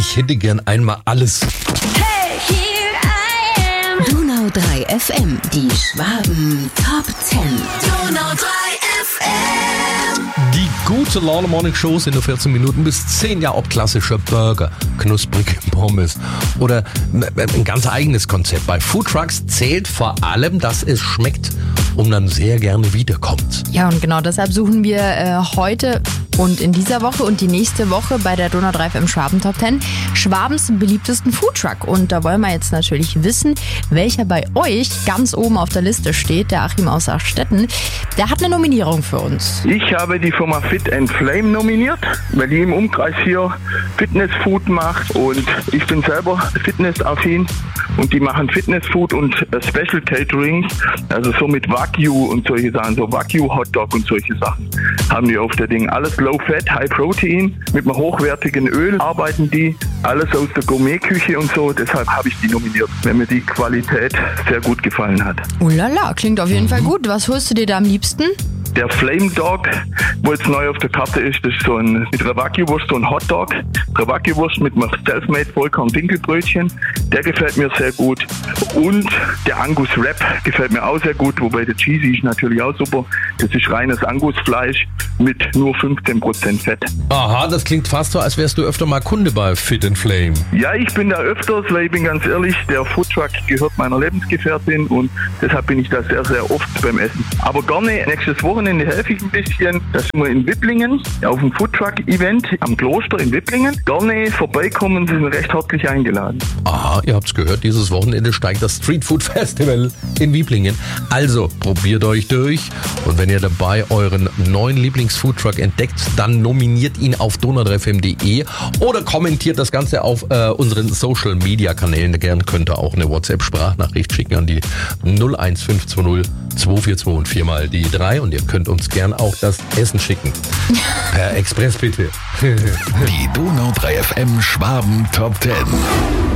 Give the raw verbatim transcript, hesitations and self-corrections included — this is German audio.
Ich hätte gern einmal alles. Hey, here I am. Donau drei F M, die Schwaben Top zehn. Donau drei F M. Die gute Laune Morning Show sind nur vierzehn Minuten bis zehn Jahre ob klassischer Burger, knusprige Pommes oder ein ganz eigenes Konzept. Bei Foodtrucks zählt vor allem, dass es schmeckt und man sehr gerne wiederkommt. Ja, und genau deshalb suchen wir äh, heute und in dieser Woche und die nächste Woche bei der Donau drei F M Schwaben Top zehn Schwabens beliebtesten Foodtruck. Und da wollen wir jetzt natürlich wissen, welcher bei euch ganz oben auf der Liste steht. Der Achim aus Achstetten, der hat eine Nominierung für uns. Ich habe die Firma Fit and Flame nominiert, weil die im Umkreis hier Fitnessfood macht und ich bin selber fitnessaffin und die machen Fitnessfood und äh, Special Caterings, also so mit Wagyu und solche Sachen, so Wagyu Hotdog und solche Sachen haben die auf der Ding. Alles Low Fat, High Protein, mit einem hochwertigen Öl arbeiten die, alles aus der Gourmetküche und so, deshalb habe ich die nominiert, weil mir die Qualität sehr gut gefallen hat. Oh lala, klingt auf jeden Fall gut. Was holst du dir da am liebsten? Der Flame Dog, wo jetzt neu auf der Karte ist, das ist so ein mit einer Wagyu-Wurst, so ein Hotdog. Eine Wagyu-Wurst mit einem Selfmade Vollkorn-Dinkelbrötchen. Der gefällt mir sehr gut. Und der Angus Wrap gefällt mir auch sehr gut, wobei der Cheesy ist natürlich auch super. Das ist reines Angusfleisch mit nur fünfzehn Prozent Fett. Aha, das klingt fast so, als wärst du öfter mal Kunde bei Fit and Flame. Ja, ich bin da öfters, weil ich bin ganz ehrlich, der Foodtruck gehört meiner Lebensgefährtin und deshalb bin ich da sehr, sehr oft beim Essen. Aber gerne, nächstes Wochenende helfe ich ein bisschen. Da sind wir in Wipplingen auf dem Foodtruck-Event am Kloster in Wipplingen. Gerne vorbeikommen, Sie sind recht herzlich eingeladen. Aha, ihr habt's gehört, dieses Wochenende steigt das Street Food Festival in Wipplingen. Also, probiert euch durch und wenn ihr dabei euren neuen Lieblingsfoodtruck entdeckt, dann nominiert ihn auf donau drei f m punkt de oder kommentiert das Ganze auf äh, unseren Social Media Kanälen. Gerne könnt ihr auch eine WhatsApp-Sprachnachricht schicken an die null eins fünf zwei null zwei vier zwei und vier mal die drei und ihr könnt uns gern auch das Essen schicken. Per Express bitte. Die Donau drei F M Schwaben Top zehn.